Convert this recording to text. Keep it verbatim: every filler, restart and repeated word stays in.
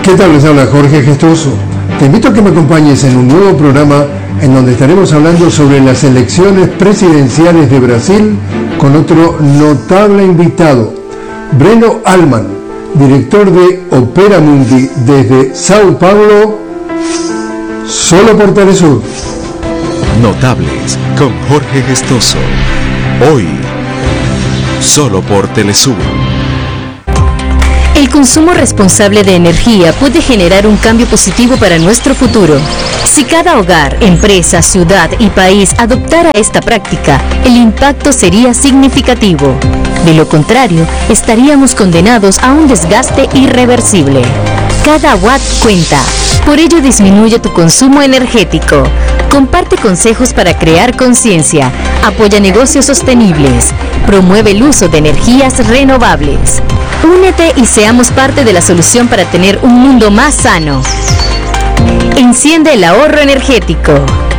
¿Qué tal? Les habla Jorge Gestoso. Te invito a que me acompañes en un nuevo programa en donde estaremos hablando sobre las elecciones presidenciales de Brasil con otro notable invitado, Breno Alman, director de Opera Mundi desde Sao Paulo, solo por Telesur. Notables con Jorge Gestoso. Hoy, solo por Telesur. El consumo responsable de energía puede generar un cambio positivo para nuestro futuro. Si cada hogar, empresa, ciudad y país adoptara esta práctica, el impacto sería significativo. De lo contrario, estaríamos condenados a un desgaste irreversible. Cada watt cuenta. Por ello, disminuye tu consumo energético. Comparte consejos para crear conciencia. Apoya negocios sostenibles. Promueve el uso de energías renovables. Únete y seamos parte de la solución para tener un mundo más sano. Enciende el ahorro energético.